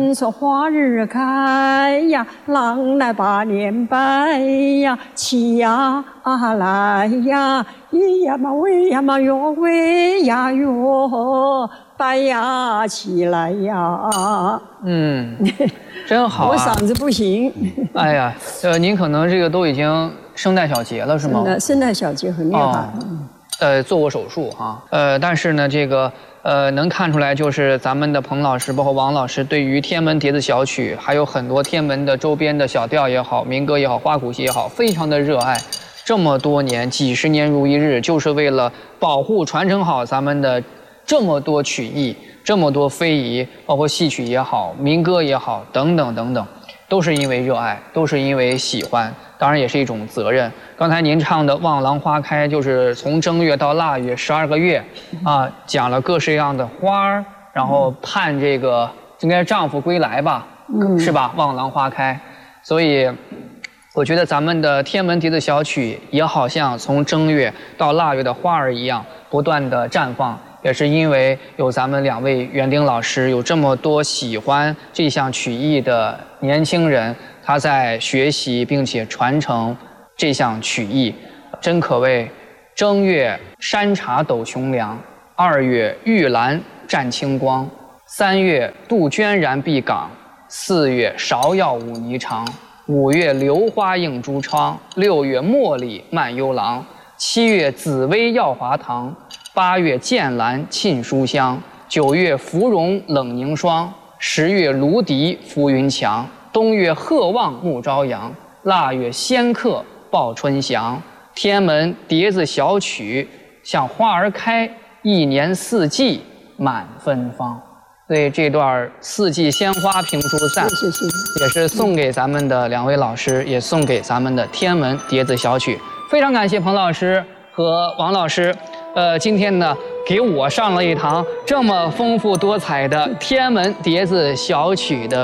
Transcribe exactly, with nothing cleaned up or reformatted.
人说花儿开呀，郎来把脸白呀，起呀来呀，咿呀嘛喂呀嘛哟喂呀哟，白呀起来呀。 嗯，真好啊！ 我嗓子不行。 哎呀，呃，您可能这个都已经声带小结了是吗？ 声带小结很厉害。哦、 呃，做过手术哈。呃，但是呢，这个。呃，能看出来就是咱们的彭老师，包括王老师，对于天门蝶子小曲，还有很多天门的周边的小调也好、民歌也好、花鼓戏也好，非常的热爱。这么多年，几十年如一日，就是为了保护、传承好咱们的这么多曲艺、这么多非遗，包括戏曲也好、民歌也好，等等等等，都是因为热爱，都是因为喜欢。当然也是一种责任。刚才您唱的《望郎花开》，就是从正月到腊月十二个月，啊，讲了各式各样的花儿，然后盼这个应该是丈夫归来吧，嗯、是吧？望郎花开，所以我觉得咱们的天门蝶子小曲也好像从正月到腊月的花儿一样，不断的绽放。也是因为有咱们两位园丁老师，有这么多喜欢这项曲艺的年轻人，他在学习并且传承这项曲艺，真可谓正月山茶斗雄良，二月玉兰占清光，三月杜鹃然碧岗，四月芍药舞霓裳，五月榴花映珠窗，六月茉莉漫幽廊，七月紫薇耀华堂，八月剑兰沁书香，九月芙蓉冷凝霜，十月芦笛浮云墙，冬月鹤望暮朝阳，腊月仙客报春祥。天门蝶子小曲像花儿开，一年四季满芬芳。所以这段四季鲜花评书赞， 谢谢， 也是送给咱们的两位老师，也送给咱们的天门蝶子小曲。非常感谢彭老师和王老师。呃，今天呢，给我上了一堂这么丰富多彩的天门蝶子小曲的